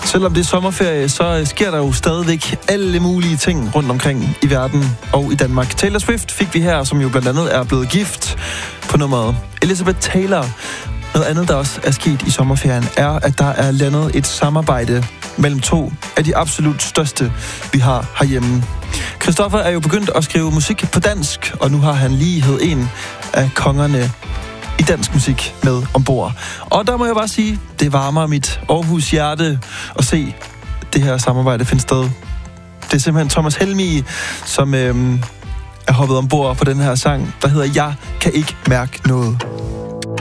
Selvom det er sommerferie, så sker der jo stadigvæk alle mulige ting rundt omkring i verden og i Danmark. Taylor Swift fik vi her, som jo blandt andet er blevet gift på nummeret. Elizabeth Taylor. Noget andet, der også er sket i sommerferien, er, at der er landet et samarbejde mellem to af de absolut største, vi har herhjemme. Christoffer er jo begyndt at skrive musik på dansk, og nu har han lige hed en af kongerne i dansk musik med ombord. Og der må jeg bare sige, det varmer mit Aarhus hjerte at se det her samarbejde finde sted. Det er simpelthen Thomas Helmig, som er hoppet ombord på den her sang, der hedder Jeg kan ikke mærke noget.